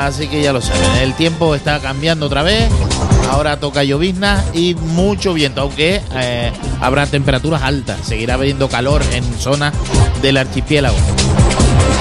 Así que ya lo saben, el tiempo está cambiando otra vez. Ahora toca llovizna y mucho viento, aunque habrá temperaturas altas. Seguirá habiendo calor en zonas del archipiélago.